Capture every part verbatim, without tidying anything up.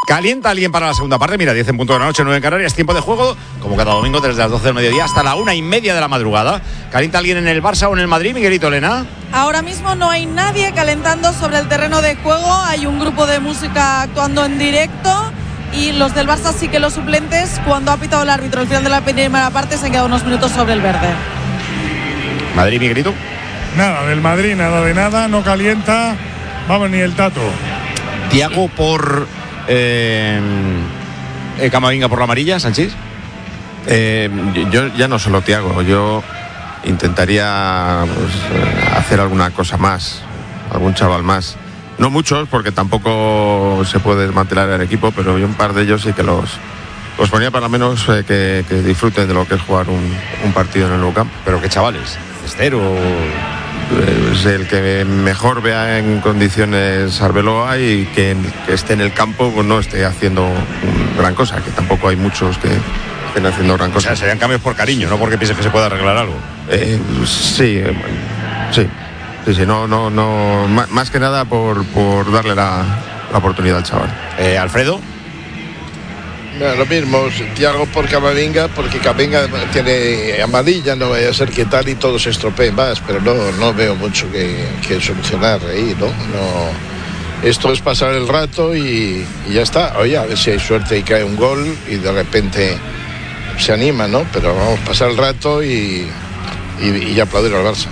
¿Calienta alguien para la segunda parte? Mira, diez en punto de la noche, nueve en Canarias, tiempo de juego, como cada domingo desde las doce del mediodía hasta la una y media de la madrugada. ¿Calienta alguien en el Barça o en el Madrid, Miguelito, Elena? Ahora mismo no hay nadie calentando sobre el terreno de juego, hay un grupo de música actuando en directo y los del Barça sí que los suplentes, cuando ha pitado el árbitro al final de la primera parte, se han quedado unos minutos sobre el verde. ¿Madrid, Miguelito? Nada, del Madrid, nada de nada, no calienta, vamos, ni el tato. Thiago por... Eh, eh, Camavinga por la amarilla, Sánchez. Eh, yo ya no solo Thiago, yo intentaría pues, hacer alguna cosa más, algún chaval más. No muchos, porque tampoco se puede desmantelar el equipo, pero yo un par de ellos sí que los, los ponía para menos eh, que, que disfruten de lo que es jugar un, un partido en el Nou Camp. ¿Pero qué chavales? ¿Cestero? Es el que mejor vea en condiciones Arbeloa y que, que esté en el campo pues no esté haciendo un gran cosa, que tampoco hay muchos que estén haciendo gran cosa. O sea, serían cambios por cariño, no porque pienses que se pueda arreglar algo. Eh, sí, eh, sí, sí, sí, no, no, no, más, más que nada por, por darle la, la oportunidad al chaval. Eh, Alfredo. Bueno, lo mismo, Thiago por Camavinga, porque Camavinga tiene amarilla, no vaya a ser que tal y todo se estropee más, pero no, no veo mucho que, que solucionar ahí, ¿no? no Esto es pasar el rato y, y ya está. Oye, a ver si hay suerte y cae un gol y de repente se anima, ¿no? Pero vamos a pasar el rato y, y, y aplaudir al Barça.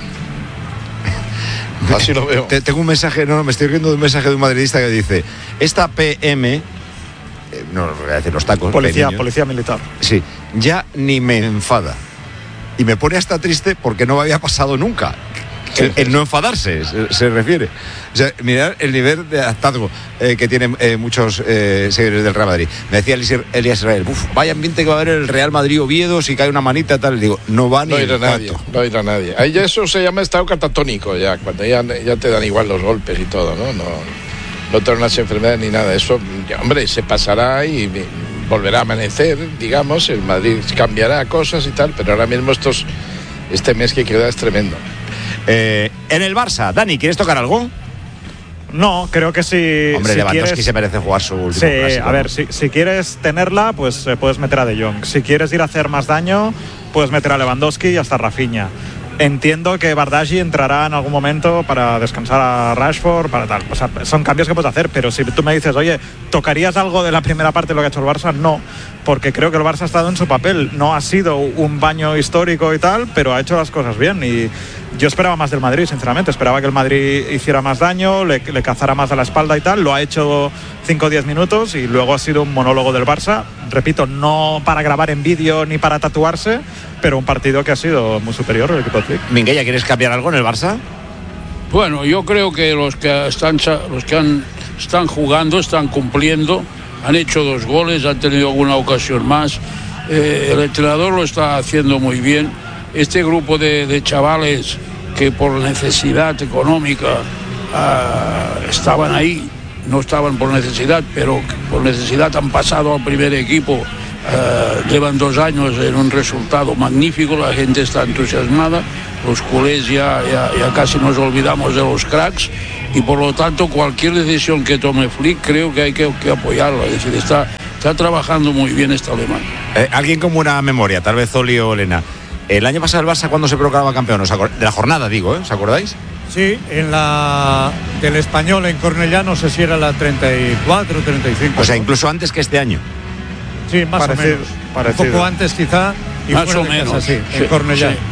Así lo veo. Tengo un mensaje, no, no, me estoy riendo de un mensaje de un madridista que dice: esta P M... no voy a decir los tacos, policía, pequeños, policía militar. Sí, ya ni me enfada. Y me pone hasta triste porque no me había pasado nunca. Sí, el, el no enfadarse se, se refiere. O sea, mirar el nivel de hartazgo eh, que tienen eh, muchos eh, seguidores del Real Madrid. Me decía Elías Israel, uf, vaya ambiente que va a haber el Real Madrid Oviedo si cae una manita tal. Digo, no va ni no irá nadie, no irá nadie. Ahí ya eso se llama estado catatónico ya, cuando ya, ya te dan igual los golpes y todo, ¿no? No, no te dan unas enfermedades ni nada. Eso, ya, hombre, se pasará y volverá a amanecer, digamos. El Madrid cambiará cosas y tal, pero ahora mismo estos, este mes que queda es tremendo. Eh, en el Barça, Dani, ¿quieres tocar algo? No, creo que si... Hombre, si Lewandowski quieres... se merece jugar su último Sí, clásico, a ver, ¿no? si, si quieres tenerla, pues eh, puedes meter a De Jong. Si quieres ir a hacer más daño, puedes meter a Lewandowski y hasta Rafinha. Entiendo que Bardghji entrará en algún momento para descansar a Rashford, para tal. O sea, son cambios que puedes hacer, pero si tú me dices, oye, ¿tocarías algo de la primera parte de lo que ha hecho el Barça? No, porque creo que el Barça ha estado en su papel. No ha sido un baño histórico y tal, pero ha hecho las cosas bien. Y yo esperaba más del Madrid, sinceramente. Esperaba que el Madrid hiciera más daño, le, le cazara más a la espalda y tal. Lo ha hecho cinco o diez minutos y luego ha sido un monólogo del Barça. Repito, no para grabar en vídeo ni para tatuarse, pero un partido que ha sido muy superior al equipo de Flick. Minguella, ¿quieres cambiar algo en el Barça? Bueno, yo creo que los que están los que han, están jugando, están cumpliendo, han hecho dos goles, han tenido alguna ocasión más. Eh, el entrenador lo está haciendo muy bien. Este grupo de, de chavales que por necesidad económica uh, estaban ahí, no estaban por necesidad, pero por necesidad han pasado al primer equipo. Uh, llevan dos años en un resultado magnífico, la gente está entusiasmada, los culés ya, ya, ya casi nos olvidamos de los cracks y por lo tanto cualquier decisión que tome Flick creo que hay que, que apoyarlo, es decir, está, está trabajando muy bien este alemán. Eh, alguien con buena memoria, tal vez Oli o Elena. El año pasado el Barça, ¿cuándo se proclamaba campeón? De la jornada, digo, ¿eh? ¿Os acordáis? Sí, en la del Español en Cornellá, no sé si era la treinta y cuatro, treinta y cinco. O sea, incluso antes que este año. Sí, más parecido, o menos. Parecido. Un poco antes quizá. Y más o de menos. Casa, sí, sí, en Cornellá. Sí.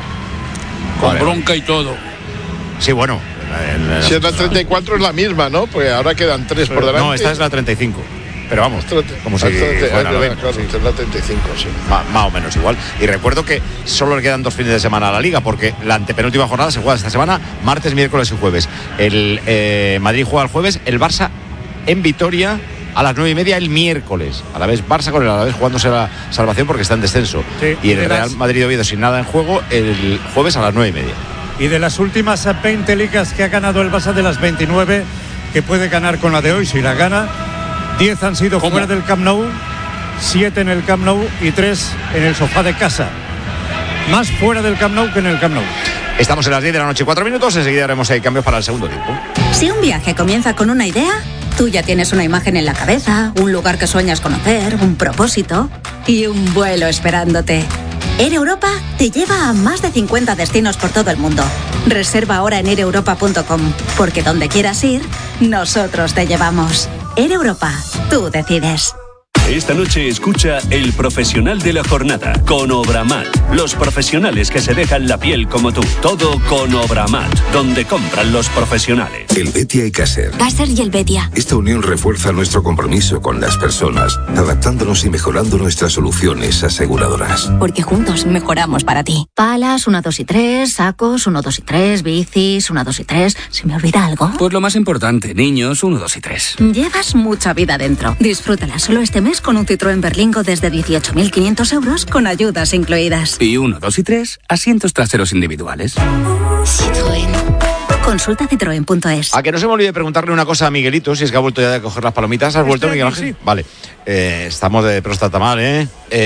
Con vale, bronca y todo. Sí, bueno. El, el, si es la treinta y cuatro es la misma, ¿no? Porque ahora quedan tres por delante. No, esta es la treinta y cinco. Pero vamos, como si fuera la veinte. Claro, sí. Es la treinta y cinco, sí. Má, más o menos igual. Y recuerdo que solo le quedan dos fines de semana a la Liga, porque la antepenúltima jornada se juega esta semana, martes, miércoles y jueves. El eh, Madrid juega el jueves, el Barça en Vitoria a las nueve y media el miércoles. A la vez Barça con el Alavés jugándose la salvación porque está en descenso. Sí, y el Real las... Madrid Oviedo sin nada en juego el jueves a las nueve y media. Y de las últimas veinte ligas que ha ganado el Barça, de las veintinueve que puede ganar con la de hoy, si la gana, diez han sido ¿Cómo? fuera del Camp Nou, siete en el Camp Nou y tres en el sofá de casa. Más fuera del Camp Nou que en el Camp Nou. Estamos en las diez de la noche, cuatro minutos. Enseguida haremos ahí cambios para el segundo tiempo. Si un viaje comienza con una idea, Tú ya tienes una imagen en la cabeza, un lugar que sueñas conocer, un propósito y un vuelo esperándote. Air Europa te lleva a más de cincuenta destinos por todo el mundo. Reserva ahora en air europa punto com, porque donde quieras ir, nosotros te llevamos. Air Europa, tú decides. Esta noche escucha El Profesional de la Jornada con Obramat. Los profesionales que se dejan la piel como tú. Todo con Obramat, donde compran los profesionales. Helvetia y Caser. Caser y Helvetia. Esta unión refuerza nuestro compromiso con las personas, adaptándonos y mejorando nuestras soluciones aseguradoras. Porque juntos mejoramos para ti. Palas, uno, dos y tres, sacos, uno, dos y tres, bicis, uno, dos y tres. ¿Se me olvida algo? Pues lo más importante, niños, uno, dos y tres. Llevas mucha vida dentro. Disfrútala solo este mes con un Citroën Berlingo desde dieciocho mil quinientos euros con ayudas incluidas. Y uno, dos y tres, asientos traseros individuales. Citroën. Consulta citroen punto es. A que no se me olvide preguntarle una cosa a Miguelito, si es que ha vuelto ya de coger las palomitas. ¿Has vuelto, Miguel Ángel? Sí. Vale. Eh, estamos de próstata mal, ¿eh?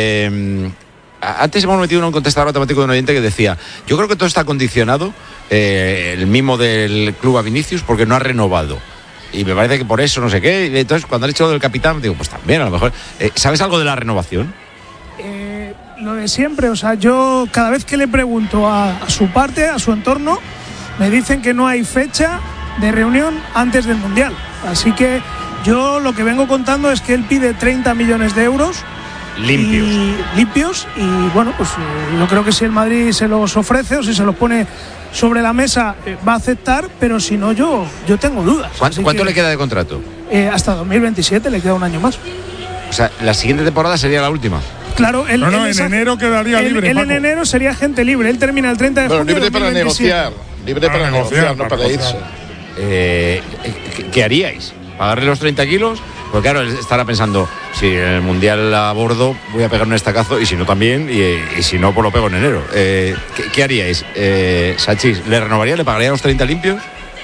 eh Antes hemos metido en un contestador automático de un oyente que decía: yo creo que todo está condicionado, eh, el mimo del club a Vinicius, porque no ha renovado. Y me parece que por eso, no sé qué. Y entonces, cuando han hecho lo del capitán, digo, pues también, a lo mejor. Eh, ¿Sabes algo de la renovación? Eh, lo de siempre, o sea, yo cada vez que le pregunto a, a su parte, a su entorno, me dicen que no hay fecha de reunión antes del Mundial. Así que yo lo que vengo contando es que él pide treinta millones de euros. Limpios. Y, limpios. Y bueno, pues eh, yo creo que si el Madrid se los ofrece o si se los pone sobre la mesa, eh, va a aceptar, pero si no, yo, yo tengo dudas. ¿Cuánto, ¿cuánto que, le queda de contrato? Eh, hasta dos mil veintisiete, le queda un año más. O sea, la siguiente temporada sería la última. Claro, él, no, no, él en esa, enero quedaría él, libre. Él Paco. en enero sería gente libre. Él termina el treinta de bueno, junio. Libre para negociar. Libre para, para negociar, negociar, no para, para irse. Eh, ¿qué, ¿Qué haríais? ¿Pagarle los treinta kilos? Porque claro, él estará pensando, si en el Mundial abordo voy a pegar un estacazo, y si no también, y, y si no, pues lo pego en enero. Eh, ¿qué, ¿Qué haríais? Eh, Sachis, ¿le renovaría? ¿Le pagaría los treinta limpios?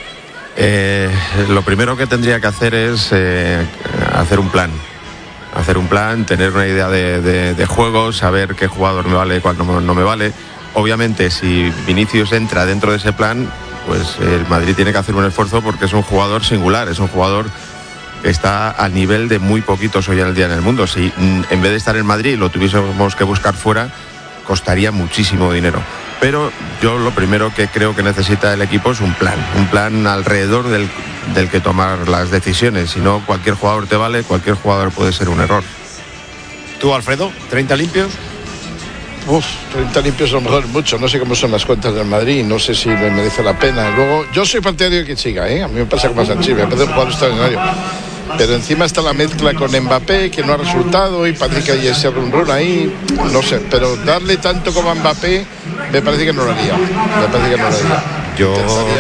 Eh, lo primero que tendría que hacer es eh, hacer un plan. Hacer un plan, tener una idea de, de, de juego, saber qué jugador me vale y cuál no, no me vale. Obviamente, si Vinicius entra dentro de ese plan, pues el Madrid tiene que hacer un esfuerzo porque es un jugador singular, es un jugador que está al nivel de muy poquitos hoy en el día en el mundo. Si en vez de estar en Madrid lo tuviésemos que buscar fuera, costaría muchísimo dinero. Pero yo lo primero que creo que necesita el equipo es un plan, un plan alrededor del, del que tomar las decisiones. Si no, cualquier jugador te vale, cualquier jugador puede ser un error. ¿Tú, Alfredo, treinta limpios? Uf, treinta limpios a lo mejor mucho, no sé cómo son las cuentas del Madrid, no sé si me merece la pena. Luego, yo soy partidario de que siga, ¿eh? A mí me pasa como a Sanchi, me parece un jugador extraordinario. Pero encima está la mezcla con Mbappé, que no ha resultado, y parece que hay ese run run ahí, no sé, pero darle tanto como a Mbappé, me parece que no lo haría, me parece que no lo haría. Yo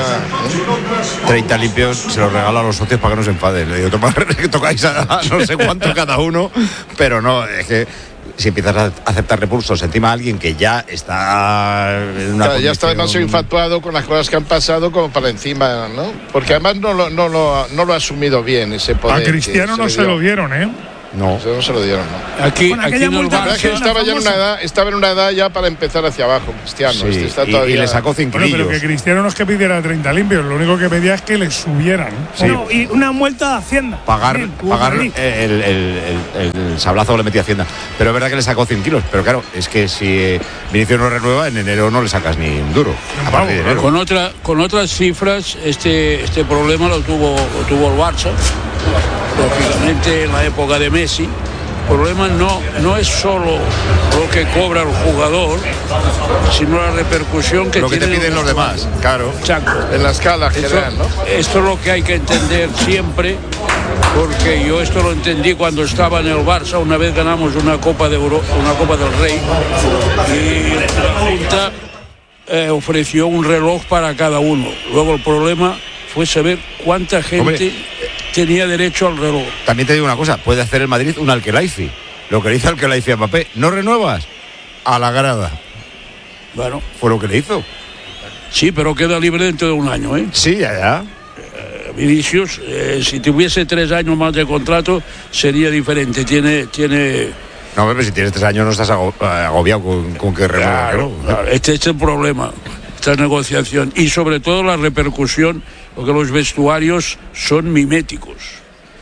treinta limpios se los regalo a los socios para que no se enfaden. Le digo, tomar, que tocáis a, a no sé cuánto cada uno, pero no, es que si empiezas a aceptar repulsos encima a alguien que ya está en una claro, ya está demasiado infatuado con las cosas que han pasado como para encima, ¿no? Porque además no lo, no lo, no lo ha asumido bien ese poder. A Cristiano no se lo dieron, ¿eh? No. No se lo dieron, ¿no? Aquí, aquí en el Barça, que estaba ya en una edad, estaba en una edad ya para empezar hacia abajo, Cristiano. Sí, este está y, todavía... y le sacó cinco bueno, pero que Cristiano no es que pidiera treinta limpios, lo único que pedía es que le subieran. Sí. No, y una multa de Hacienda. Pagar, Bien, pagar el, el, el, el, el sablazo que le metía Hacienda. Pero es verdad que le sacó cien kilos. Pero claro, es que si Vinicius no renueva, en enero no le sacas ni un duro. A partir de enero. Con, otra, con otras cifras, este, este problema lo tuvo, lo tuvo el Barça, lógicamente en la época de Messi. El problema no, no es solo lo que cobra el jugador, sino la repercusión que lo que tienen te piden los demás, claro. Exacto. En la escala esto, general, ¿no? Esto es lo que hay que entender siempre, porque yo esto lo entendí cuando estaba en el Barça. Una vez ganamos una Copa de Euro, una Copa del Rey, y la Junta eh, ofreció un reloj para cada uno. Luego el problema fue saber cuánta gente... Hombre, tenía derecho al reloj. También te digo una cosa, puede hacer el Madrid un Al-Khelaifi. Lo que le hizo Al-Khelaifi a Mbappé, ¿no renuevas? A la grada. Bueno. Fue lo que le hizo. Sí, pero queda libre dentro de un año, ¿eh? Sí, ya, ya. Eh, Vinicius, eh, si tuviese tres años más de contrato, sería diferente. Tiene... tiene... No, pero si tienes tres años no estás agobiado con, con que renueva. Claro, claro. Este, este es el problema, esta negociación. Y sobre todo la repercusión, porque los vestuarios son miméticos.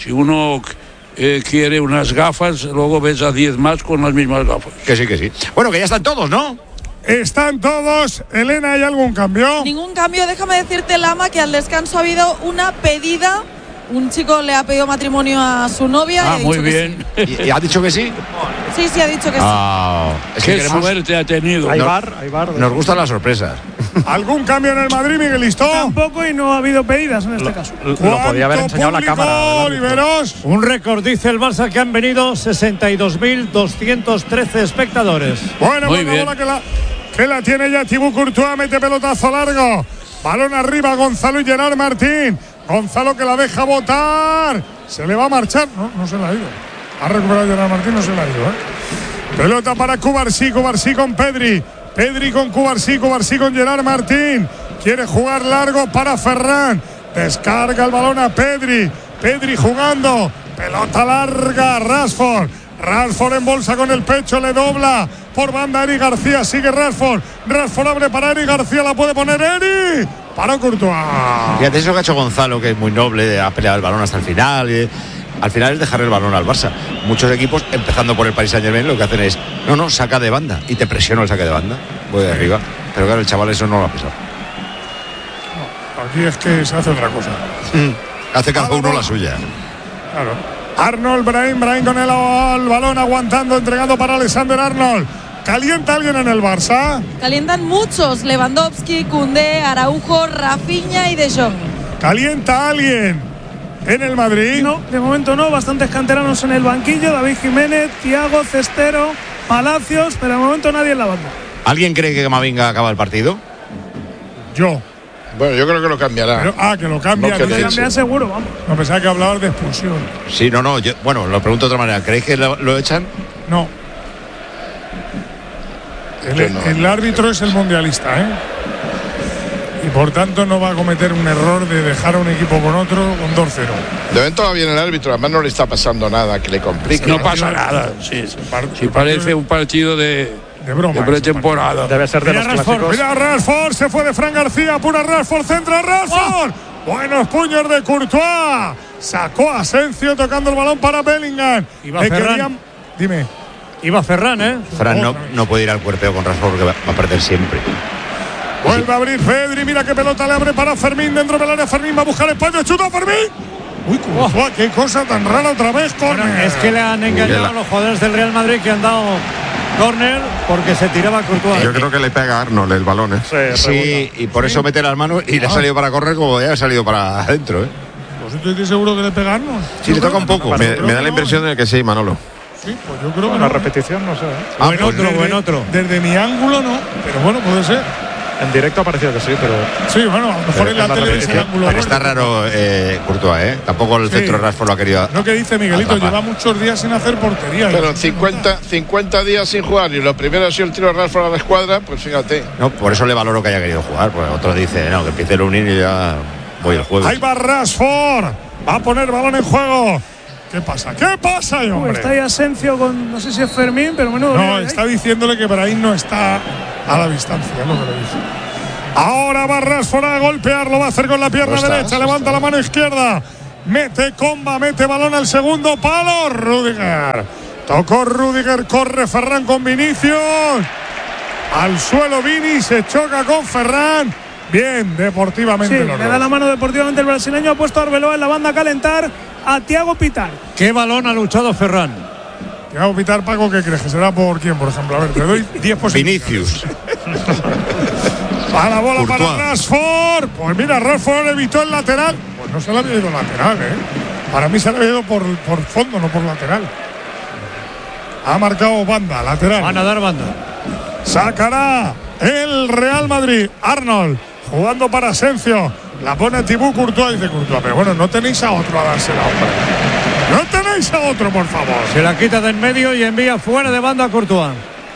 Si uno eh, quiere unas gafas, luego ves a diez más con las mismas gafas. Que sí, que sí. Bueno, que ya están todos, ¿no? Están todos. Elena, ¿hay algún cambio? Ningún cambio. Déjame decirte, Lama, que al descanso ha habido una pedida. Un chico le ha pedido matrimonio a su novia. Ah, y muy bien. ¿Y, ¿Y ha dicho que sí? Sí, sí, ha dicho que ah, sí. Es Qué que queremos... suerte ha tenido. Hay Nos- bar, hay bar. Nos gustan las sorpresas. ¿Algún cambio en el Madrid, Miguelito? Tampoco, y no ha habido pedidas en este caso. Lo podía haber enseñado la cámara. del árbitro. Oliveros. Un récord, dice el Barça, que han venido sesenta y dos mil doscientos trece espectadores. Bueno, Muy buena bien. bola que la, que la tiene ya Thibaut Courtois, mete pelotazo largo. Balón arriba, Gonzalo y Gerard Martín. Gonzalo que la deja botar. Se le va a marchar. No, no se la ha ido. Ha recuperado Gerard Martín, no se la ha ido, ¿eh? Pelota para Cubarsí, Cubarsí con Pedri. Pedri con Cubarsí, Cubarsí con Gerard Martín. Quiere jugar largo para Ferran. Descarga el balón a Pedri. Pedri jugando. Pelota larga, Rashford. Rashford en bolsa con el pecho, le dobla por banda Eric García, sigue Rashford. Rashford abre para Eric García, la puede poner Eric. Para Courtois. Fíjate eso que ha hecho Gonzalo, que es muy noble, ha peleado el balón hasta el final. Y al final es dejar el balón al Barça. Muchos equipos, empezando por el Paris Saint-Germain, lo que hacen es, no, no, saca de banda. Y te presiono el saque de banda. Voy de arriba. Pero claro, el chaval eso no lo ha pesado. Aquí es que se hace otra cosa. Hace cada uno la suya. Claro. Arnold, Brahim, Brahim con el, el balón aguantando, entregando para Alexander Arnold. ¿Calienta alguien en el Barça? Calientan muchos. Lewandowski, Koundé, Araujo, Rafinha y De Jong. ¿Calienta alguien en el Madrid? No, de momento no. Bastantes canteranos en el banquillo. David Jiménez, Thiago, Cestero, Palacios, pero de momento nadie en la banda. ¿Alguien cree que Camavinga acaba el partido? Yo. Bueno, yo creo que lo cambiará. Pero, ah, que lo cambia. No, que ¿no? le Cambian seguro, vamos. No, pensaba que hablabas de expulsión. Sí, no, no. Yo, bueno, lo pregunto de otra manera. ¿Creéis que lo, lo echan? No. El, Yo no. el árbitro es el mundialista, ¿eh? Y por tanto no va a cometer un error de dejar a un equipo con otro con dos cero. De momento va bien el árbitro, además no le está pasando nada que le complique. No pasa nada. Sí, sí. Si parece un partido de, de broma. de pretemporada. Debe ser de Mira los Rashford, clásicos. mira Rashford, se fue de Fran García, pura Rashford, centra Rashford. Oh. Buenos puños de Courtois. Sacó a Asensio tocando el balón para Bellingham. Iba Le Ferran. querían- Dime. Iba Ferran, ¿eh? Fran no, no puede ir al cuerpeo con Rashford porque va, va a perder siempre. Vuelve a abrir Pedri, mira qué pelota le abre para Fermín dentro del área. Fermín va a buscar espacio, chuta Fermín. Uy, Courtois, qué cosa tan rara otra vez, Bueno, córner. es que le han engañado a los jugadores del Real Madrid que han dado córner porque se tiraba Courtois. Yo creo que le pega a Arnold el balón, ¿eh? Sí, y por eso mete las manos y le ha salido para correr como ya ha salido para adentro, ¿eh? Pues estoy seguro que le pegarnos. Sí, le toca un poco. Me, me da la impresión de que sí, Manolo. Sí, pues yo creo que Una no. repetición, no sé. ¿eh? Ah, Bueno, pues desde, buen otro. Desde mi ángulo no, pero bueno, puede ser. En directo ha parecido que sí, pero Sí, bueno, a lo mejor Pero en la es la tele es el repetición. ángulo. Pero bueno. está raro eh, Courtois, ¿eh? Tampoco el Sí. centro de Rashford lo ha querido. Lo que dice Miguelito, atrapar. lleva muchos días sin hacer portería. Pero cincuenta, cincuenta días sin jugar y lo primero ha sido el tiro de Rashford a la escuadra, pues fíjate. No, por eso le valoro que haya querido jugar. Porque otro dice, no, que empiece el unir y ya voy al juego. Ahí va Rashford. Va a poner balón en juego. ¿Qué pasa? ¿Qué pasa, ahí, hombre? Está ahí Asensio con, no sé si es Fermín, pero menudo. lío No, hay. está diciéndole que Brahim no está a la distancia, es lo que le dice. Ahora va Rashford a golpear, lo va a hacer con la pierna No está, derecha, no levanta está. la mano izquierda, mete comba, mete balón al segundo palo, Rüdiger. Tocó Rüdiger, corre Ferran con Vinicius. Al suelo Vini, se choca con Ferran. Bien, deportivamente. Sí, los le dos. da la mano deportivamente el brasileño, ha puesto a Arbeloa en la banda a calentar a Thiago Pitar. ¿Qué balón ha luchado Ferran? Te hago pitar, Paco, ¿qué crees? ¿Que será por quién, por ejemplo? A ver, te doy diez posibilidades. Vinicius. A la bola Courtois. para Rashford. Pues mira, Rashford evitó el lateral. Pues no se le había ido lateral, ¿eh? Para mí se le había ido por, por fondo, no por lateral. Ha marcado banda, lateral. Van a dar banda. Sacará el Real Madrid. Arnold jugando para Asensio. La pone Thibaut Courtois, dice Courtois. Pero bueno, no tenéis a otro a dársela, hombre. No tenéis a otro, por favor. Se la quita de en medio y envía fuera de banda a Courtois.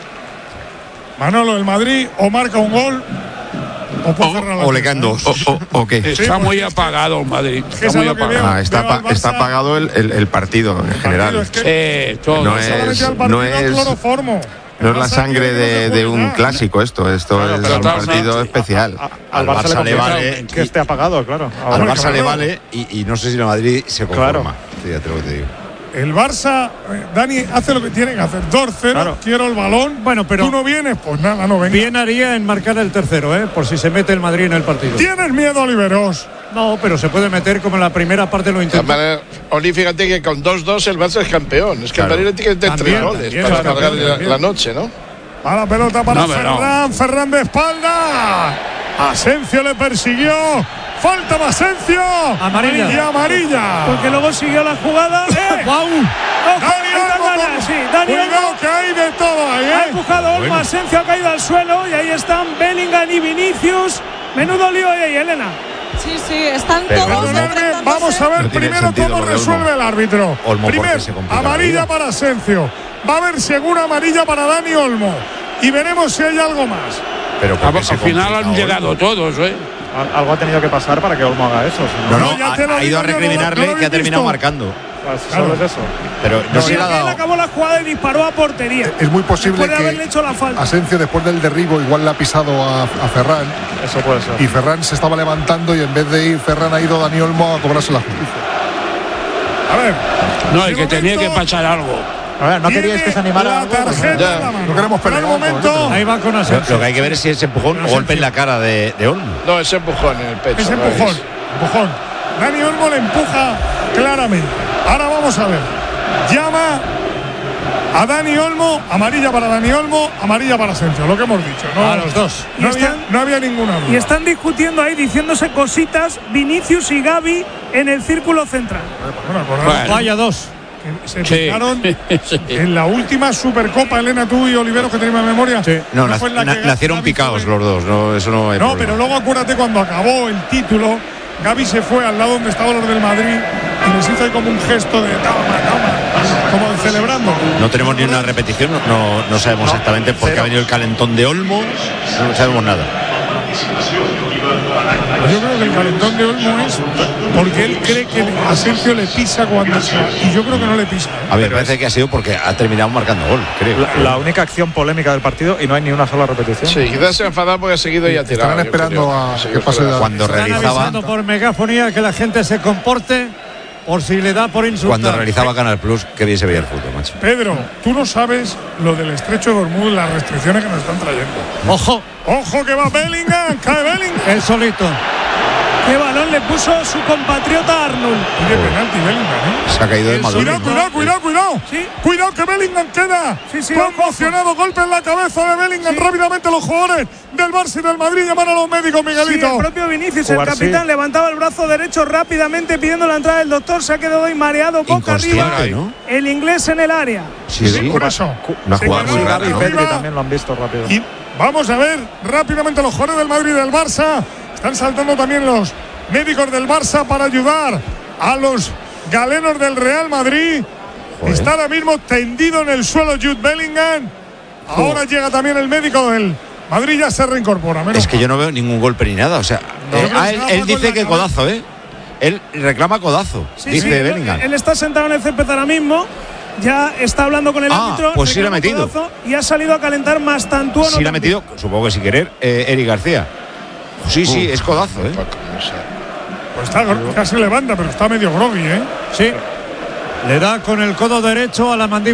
Manolo, el Madrid o marca un gol o, puede cerrar la O le puerta, caen ¿eh? dos. ¿O, o, o qué? Está muy apagado el Madrid. que Está es muy lo que apagado. veo. Ah, está, Veo al pa- está Barça. apagado el, el- el partido en general. Es que Sí, todo. No es- solamente al partido no es- cloroformo. No es la Barça sangre quiere que de, no se de juegue un nada. clásico esto. Esto Claro, es pero un totalmente. partido especial. A- Al Barça le vale que esté apagado, claro. Al Ahora, Barça le vale y, y no sé si el Madrid se Claro. conforma. Fíjate lo que te digo. El Barça, eh, Dani, hace lo que tiene que hacer. dos cero, claro. Quiero el balón. Bueno, pero ¿tú no vienes? Pues nada, no venga. Bien haría en marcar el tercero, ¿eh? Por si se mete el Madrid en el partido. ¿Tienes miedo, Oliveros? No, pero se puede meter como en la primera parte lo intentó. Oli, fíjate que con dos dos el Barça es campeón. Es que claro. El Madrid tiene que meter tres goles también, para claro, cargar la, la noche, ¿no? A la pelota para no, Ferran. No. Ferran de espalda. Asensio le persiguió. Falta Asensio. Amarilla. Y amarilla. Porque luego siguió la jugada. ¡Eh! ¡Wow! Dani Olmo, sí, Dani Olmo, que hay de todo ahí, ¿eh? Ha empujado Olmo, bueno. Asensio ha caído al suelo y ahí están Bellingham y Vinicius. Menudo lío ahí, Elena. Sí, sí, están Pero todos enfrentándose. Vamos a ver no primero cómo resuelve el árbitro. Olmo Primero, amarilla para Asensio. Va a haber segura amarilla para Dani Olmo. Y veremos si hay algo más. Pero al final han llegado Olmo. Todos, ¿eh? Algo ha tenido que pasar para que Olmo haga eso. No, no, no ha, ha ido a recriminarle no, no que ha terminado visto. marcando. Claro. Solo es eso. Pero no, no se le ha dado. Él acabó la jugada y disparó a portería. Es muy posible de que hecho la falta. Asensio después del derribo igual le ha pisado a, a Ferran. Eso puede ser. Y Ferran se estaba levantando y en vez de ir Ferran ha ido Dani Olmo a cobrarse la justicia. A ver. No, el que tenía que pasar algo. A ver, no queríais que se animara algo. No queremos pelear. Momento. Ahí va con Asensio. Lo que hay que ver es si ese empujón o golpe en la cara de, de Olmo. No, ese empujón en el pecho. Ese empujón. Es. Empujón. Dani Olmo le empuja claramente. Ahora vamos a ver. Llama a Dani Olmo. Amarilla para Dani Olmo. Amarilla para Asensio. Lo que hemos dicho. No, a los dos. No, había, están, no había ninguna duda. Y están discutiendo ahí, diciéndose cositas. Vinicius y Gavi en el círculo central. Bueno, bueno. Vaya dos. Que se fijaron sí. en la última Supercopa, Elena, tú y Oliveros, que tenemos memoria. Sí. No, no nac- na- nacieron Gavi picados los dos, no, eso no hay No, problema. pero luego acuérdate cuando acabó el título, Gavi se fue al lado donde estaban los del Madrid y les hizo ahí como un gesto de toma, toma, como de celebrando. No tenemos ni una repetición, no, no sabemos no, exactamente por qué ha venido el calentón de Olmo, no sabemos nada. Yo creo que el calentón de Olmo es porque él cree que Asensio le pisa cuando está, y yo creo que no le pisa. A ver, parece que ha sido porque ha terminado marcando gol, creo. La, la única acción polémica del partido y no hay ni una sola repetición. Sí, quizás se ha enfadado porque ha seguido y ha tirado. Están esperando a que pase de cuando Están realizaba por megafonía que la gente se comporte por si le da por insultar. Cuando realizaba Canal Plus, que bien se veía el fútbol, macho. Pedro, tú no sabes lo del estrecho de Hormuz, las restricciones que nos están trayendo. Ojo, ojo que va Bellingham, cae Bellingham. El solito. ¿Qué balón le puso su compatriota Arnold? Pide penalti Bellingham, ¿eh? Se ha caído de Madrid. Cuidado, cuidado, cuidado, cuidado. ¿Sí? Cuidado que Bellingham queda. Sí, sí, conmocionado, golpe en la cabeza de Bellingham. Sí. Rápidamente los jugadores del Barça y del Madrid llaman a los médicos, Miguelito. Sí, el propio Vinicius, Jugar, el capitán, sí. levantaba el brazo derecho rápidamente pidiendo la entrada del doctor. Se ha quedado ahí mareado, boca arriba. ¿No? El inglés en el área. Sí, sí, por eso. Una jugada muy rara, y ¿no? Pedri también lo han visto rápido. Y vamos a ver rápidamente los jugadores del Madrid y del Barça. Están saltando también los médicos del Barça para ayudar a los galenos del Real Madrid. Joder. Está ahora mismo tendido en el suelo Jude Bellingham. Ahora Joder. llega también el médico del Madrid, ya se reincorpora. Es que yo no veo ningún golpe ni nada. O sea, no, eh, ah, él, él dice que codazo, ¿eh? Él reclama codazo, sí, dice sí, Bellingham. Él, él está sentado en el césped ahora mismo. Ya está hablando con el ah, árbitro. Pues sí la ha metido. Y ha salido a calentar más tantuono. Sí la ha metido, supongo que sin querer, eh, Eric García. Sí, sí, Uf, es codazo, ¿eh? Pues está, casi levanta, pero está medio groggy, ¿eh? Sí. Le da con el codo derecho a la mandíbula.